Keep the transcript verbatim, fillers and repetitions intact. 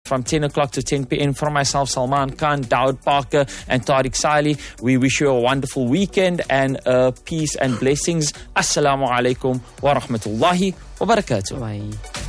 from ten o'clock to ten p.m. From myself, Salman Khan, Dawood Parker, and Tariq Saili, we wish you a wonderful weekend and uh, peace and blessings. Assalamu alaikum wa rahmatullahi wa barakatuh. Bye.